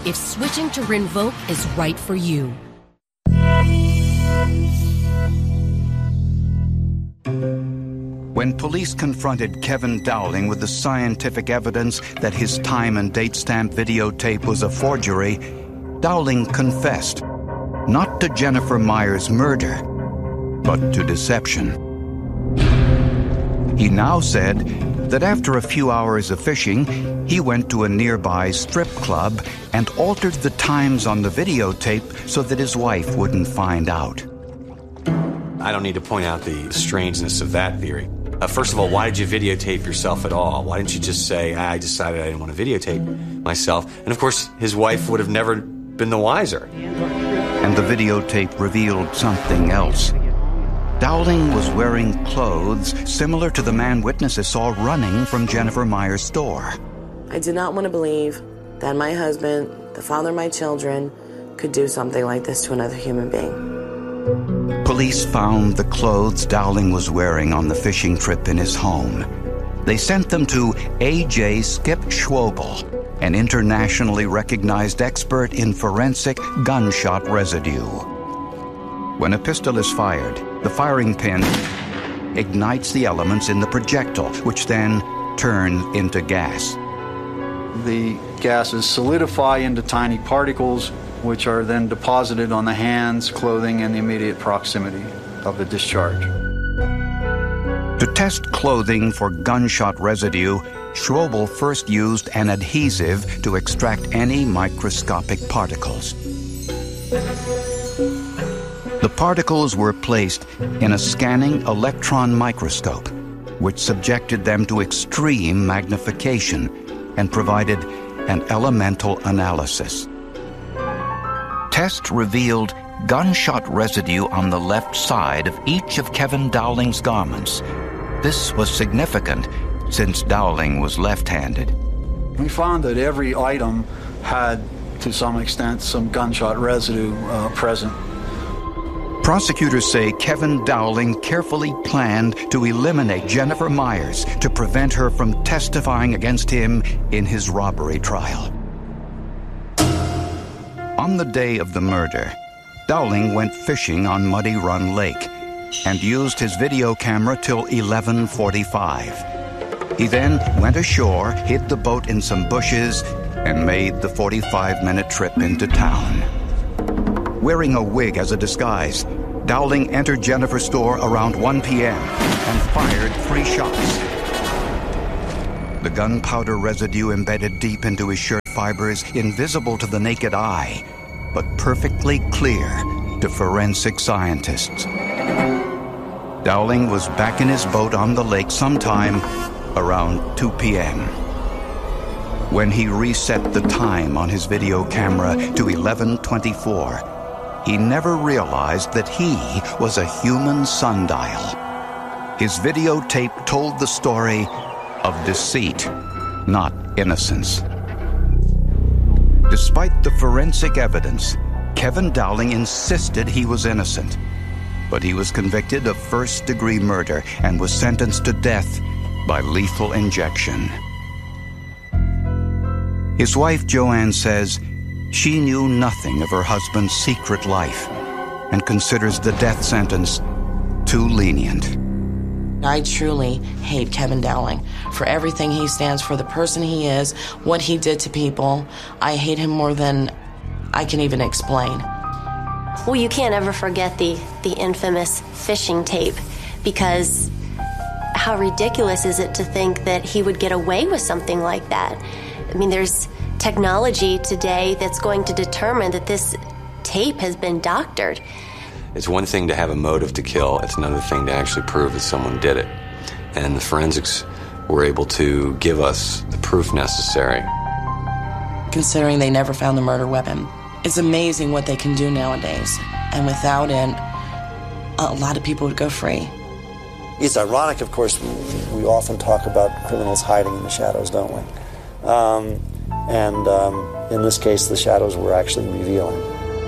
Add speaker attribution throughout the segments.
Speaker 1: if switching to Rinvoq is right for you.
Speaker 2: When police confronted Kevin Dowling with the scientific evidence that his time and date stamp videotape was a forgery, Dowling confessed, not to Jennifer Myers' murder, but to deception. He now said that after a few hours of fishing, he went to a nearby strip club and altered the times on the videotape so that his wife wouldn't find out.
Speaker 3: I don't need to point out the strangeness of that theory. First of all, why did you videotape yourself at all? Why didn't you just say, I decided I didn't want to videotape myself? And of course, his wife would have never been the wiser.
Speaker 2: And the videotape revealed something else. Dowling was wearing clothes similar to the man witnesses saw running from Jennifer Myers' store.
Speaker 4: I did not want to believe that my husband, the father of my children, could do something like this to another human being.
Speaker 2: Police found the clothes Dowling was wearing on the fishing trip in his home. They sent them to A.J. Skip Schwobel, an internationally recognized expert in forensic gunshot residue. When a pistol is fired, the firing pin ignites the elements in the projectile, which then turn into gas.
Speaker 5: The gases solidify into tiny particles, which are then deposited on the hands, clothing, and the immediate proximity of the discharge.
Speaker 2: To test clothing for gunshot residue, Schwobel first used an adhesive to extract any microscopic particles. The particles were placed in a scanning electron microscope, which subjected them to extreme magnification and provided an elemental analysis. Tests revealed gunshot residue on the left side of each of Kevin Dowling's garments. This was significant since Dowling was left-handed.
Speaker 5: We found that every item had, to some extent, some gunshot residue present.
Speaker 2: Prosecutors say Kevin Dowling carefully planned to eliminate Jennifer Myers to prevent her from testifying against him in his robbery trial. On the day of the murder, Dowling went fishing on Muddy Run Lake and used his video camera till 11:45. He then went ashore, hid the boat in some bushes, and made the 45-minute trip into town. Wearing a wig as a disguise, Dowling entered Jennifer's store around 1 p.m. and fired 3 shots. The gunpowder residue embedded deep into his shirt fibers, invisible to the naked eye, but perfectly clear to forensic scientists. Dowling was back in his boat on the lake sometime around 2 p.m. When he reset the time on his video camera to 11:24, he never realized that he was a human sundial. His videotape told the story of deceit, not innocence. Despite the forensic evidence, Kevin Dowling insisted he was innocent, but he was convicted of first-degree murder and was sentenced to death by lethal injection. His wife, Joanne, says she knew nothing of her husband's secret life and considers the death sentence too lenient.
Speaker 4: I truly hate Kevin Dowling for everything he stands for, the person he is, what he did to people. I hate him more than I can even explain.
Speaker 6: Well, you can't ever forget the infamous fishing tape, because how ridiculous is it to think that he would get away with something like that? I mean, there's technology today that's going to determine that this tape has been doctored.
Speaker 3: It's one thing to have a motive to kill. It's another thing to actually prove that someone did it. And the forensics were able to give us the proof necessary.
Speaker 4: Considering they never found the murder weapon, it's amazing what they can do nowadays. And without it, a lot of people would go free.
Speaker 7: It's ironic, of course, we often talk about criminals hiding in the shadows, don't we? In this case, the shadows were actually revealing.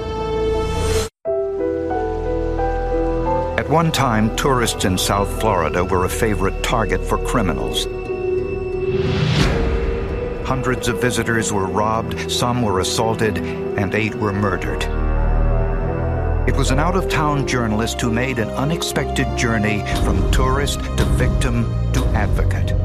Speaker 2: At one time, tourists in South Florida were a favorite target for criminals. Hundreds of visitors were robbed, some were assaulted, and 8 were murdered. It was an out-of-town journalist who made an unexpected journey from tourist to victim to advocate.